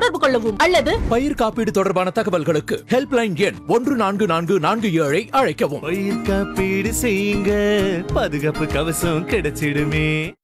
தொடர்பு கொள்ளவும் அல்லது பயிர் காப்பீடு தொடர்பான தகவல்களுக்கு ஹெல்ப்லைன் எண் 144447 அழைக்கவும். பயிர் காப்பீடு செய்யுங்க, பாதுகாப்பு கவசம் கிடைச்சிடுமே.